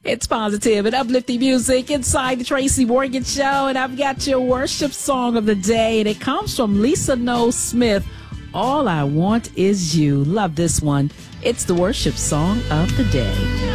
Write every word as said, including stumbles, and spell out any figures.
It's positive and uplifting music inside the Tracy Morgan Show, and I've got your worship song of the day, and it comes from Lisa Noel Smith. All I Want Is You. Love this one. It's the worship song of the day.